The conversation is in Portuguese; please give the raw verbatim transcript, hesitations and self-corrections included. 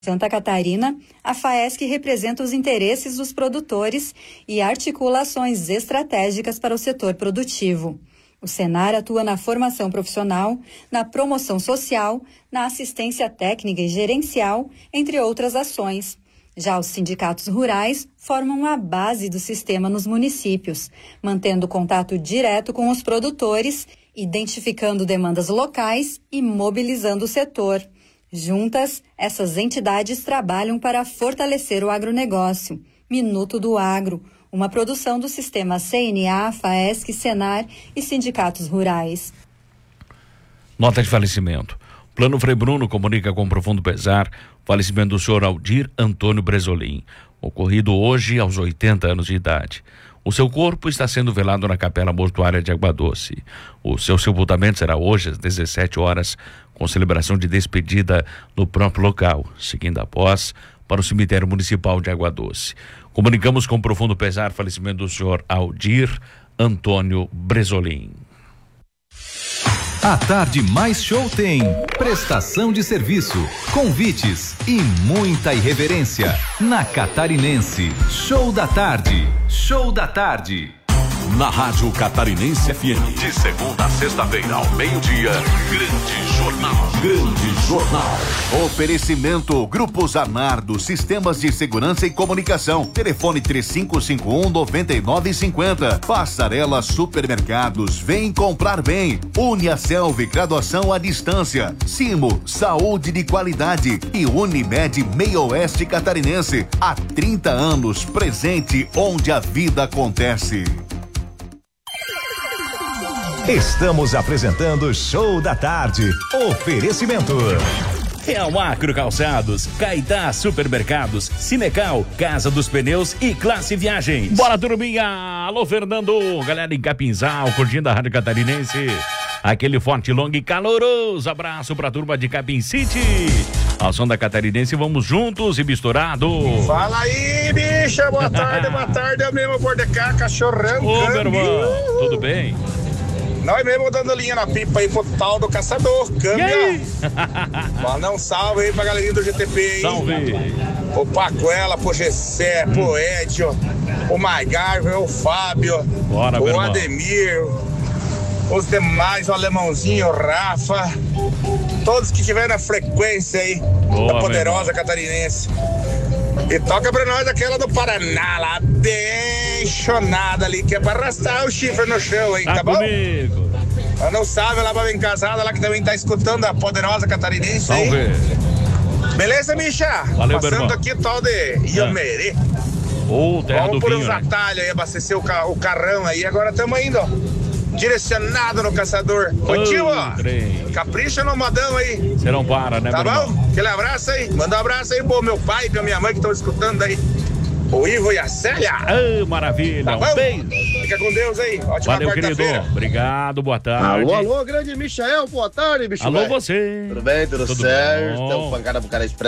Santa Catarina, a FAESC representa os interesses dos produtores e articula ações estratégicas para o setor produtivo. O Senar atua na formação profissional, na promoção social, na assistência técnica e gerencial, entre outras ações. Já os sindicatos rurais formam a base do sistema nos municípios, mantendo contato direto com os produtores, identificando demandas locais e mobilizando o setor. Juntas, essas entidades trabalham para fortalecer o agronegócio. Minuto do Agro, uma produção do sistema C N A, FAESC, Senar e sindicatos rurais. Nota de falecimento. Plano Frei Bruno comunica com profundo pesar o falecimento do senhor Aldir Antônio Bresolim, ocorrido hoje aos oitenta anos de idade. O seu corpo está sendo velado na Capela Mortuária de Água Doce. O seu sepultamento será hoje às dezessete horas, com celebração de despedida no próprio local, seguindo após para o cemitério municipal de Água Doce. Comunicamos com profundo pesar o falecimento do senhor Aldir Antônio Bresolim. A Tarde Mais Show tem prestação de serviço, convites e muita irreverência. Na Catarinense, Show da Tarde. Show da Tarde. Na Rádio Catarinense F M, de segunda a sexta-feira ao meio-dia, Grande Jornal. Grande Jornal. Oferecimento Grupo Zanardo, Sistemas de Segurança e Comunicação. Telefone três cinco cinco um, nove nove cinco zero. Passarela Supermercados, vem comprar bem. Uniaselv, graduação à distância. Simo, saúde de qualidade. E Unimed Meio Oeste Catarinense, há trinta anos, presente onde a vida acontece. Estamos apresentando Show da Tarde. Oferecimento. Real Acro Calçados, Caetá Supermercados, Cinecal, Casa dos Pneus e Classe Viagens. Bora, turminha! Alô, Fernando! Galera em Capinzal, curtindo a Rádio Catarinense. Aquele forte, longo e caloroso abraço pra turma de Capim City. Ao som da Catarinense, vamos juntos e misturados. Fala aí, bicha! Boa tarde, boa tarde. É mesmo por de cá, cachorrão. Ô, meu irmão, tudo bem? Nós mesmo dando linha na pipa aí pro tal do caçador, câmbio. Manda um salve aí pra galerinha do G T P aí. Salve. O Pacuela, pro Gessé, hum. pro Edio, o Maigarver, o Fábio, Bora, o Ademir, os demais, o Alemãozinho, o Rafa, todos que tiveram a frequência aí. Boa, da poderosa catarinense. E toca pra nós aquela do Paraná lá, bem chonada ali, que é pra arrastar o chifre no chão, hein, tá, tá bom? Comigo. Eu não sabe lá pra bem casada, lá que também tá escutando a poderosa catarinense. Salve. Aí. Beleza, bicha? Valeu, passando aqui tal de Iomerê. Ô, terra Vamos do por vinho, uns né? atalhos aí, abastecer o, ca- o carrão aí, agora estamos indo, ó. Direcionado no caçador. Ô, oh, tio, ó, capricha no modão aí. Você não para, né, tá bom? irmão? Aquele abraço aí. Manda um abraço aí pro meu pai e pra minha mãe que estão escutando aí. O Ivo e a Célia. Ah, maravilha. Tá um beijo. Fica com Deus aí. Ótima Valeu, querido. Obrigado, boa tarde. Alô, alô, grande Michael, boa tarde, bicho. Alô, véio. você. Tudo bem, tudo, tudo certo? Bom. Então, pancada pro cara express.